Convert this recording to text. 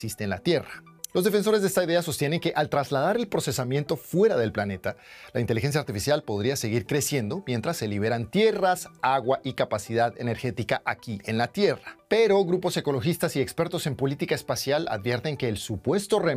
existe en la Tierra. Los defensores de esta idea sostienen que al trasladar el procesamiento fuera del planeta, la inteligencia artificial podría seguir creciendo mientras se liberan tierras, agua y capacidad energética aquí en la Tierra. Pero grupos ecologistas y expertos en política espacial advierten que el supuesto